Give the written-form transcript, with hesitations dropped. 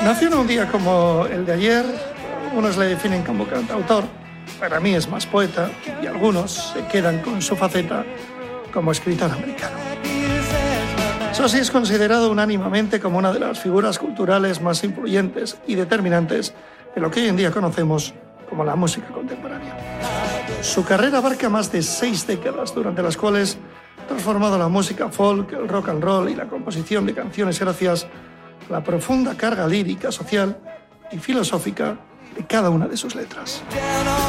Nació en un día como el de ayer, algunos le definen como cantautor, para mí es más poeta, y algunos se quedan con su faceta como escritor americano. Sosi es considerado unánimamente como una de las figuras culturales más influyentes y determinantes de lo que hoy en día conocemos como la música contemporánea. Su carrera abarca más de 6 décadas, durante las cuales ha transformado la música folk, el rock and roll y la composición de canciones gracias a la profunda carga lírica, social y filosófica de cada una de sus letras.